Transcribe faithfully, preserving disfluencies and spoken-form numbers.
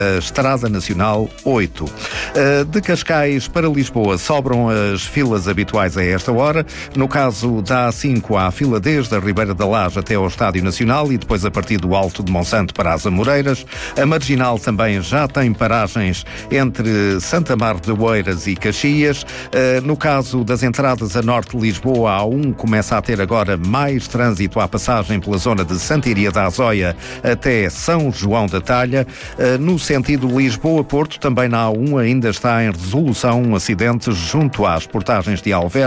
a Estrada Nacional oito. De Cascais para Lisboa sobram as filas habituais a esta hora. No caso da A cinco, há a fila desde a Ribeira da Laje até ao Estádio Nacional e depois a partir do Alto de Monsanto para as Amoreiras. A Marginal também já tem paragens entre Santa Mar de Oeiras e Caxias. No caso das entradas a norte de Lisboa, a A um começa a ter agora mais trânsito à passagem pela zona de Santa Iria da Azóia até São João da Talha. No sentido Lisboa-Porto, também na A um ainda está em resolução um acidente junto às portagens de Alverca.